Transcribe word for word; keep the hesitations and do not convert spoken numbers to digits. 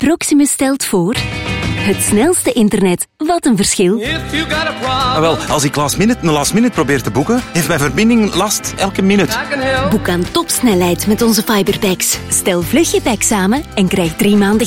Proximus stelt voor... Het snelste internet. Wat een verschil. Ah, wel, als ik last minute een last minute probeer te boeken, heeft mijn verbinding last elke minuut. Boek aan topsnelheid met onze Fiberpacks. Stel vlug je pack samen en krijg drie maanden